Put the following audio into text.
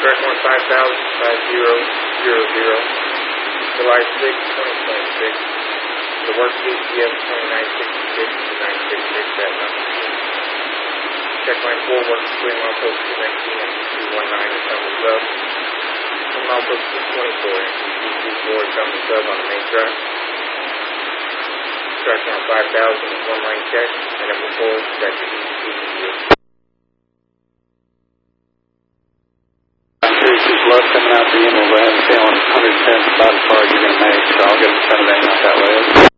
Track 15000, July 6, 2026. The work DCF 2966 to 966 at number 2. Check line 4 works between milepost 219 and 219 at Summer Sub. From milepost 224 and 224 at Summer Sub on the main track. Track 5000 is one line check, and number 4 check your DCF. Love coming out the end of the way. I'm feeling 110 is about as far as you're going to make, so I'll get in front of that way.